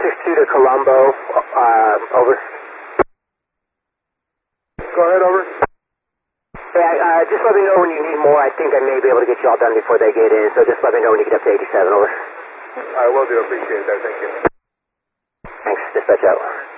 462 to Colombo, over. Go ahead, over. Yeah, just let me know when you need more. I think I may be able to get you all done before they get in, so just let me know when you get up to 87, over. I will do, appreciate that, thank you. Thanks, dispatch out.